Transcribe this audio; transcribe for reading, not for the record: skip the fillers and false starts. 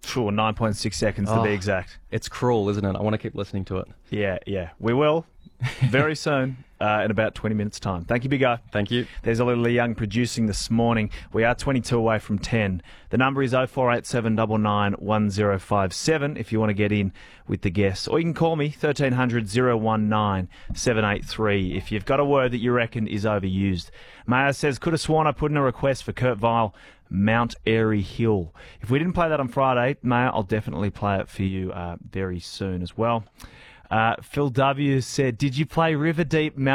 Sure, 9.6 seconds to be exact. It's cruel, isn't it? I want to keep listening to it. Yeah. We will very soon, in about 20 minutes' time. Thank you, Big O. Thank you. There's Olivia Young producing this morning. We are 22 away from 10. The number is 0487 99 1057 if you want to get in with the guests. Or you can call me, 1300 019 783, if you've got a word that you reckon is overused. Maya says, could have sworn I put in a request for Kurt Vile, Mount Airy Hill. If we didn't play that on Friday, Maya, I'll definitely play it for you very soon as well. Phil W. said, did you play River Deep, Mount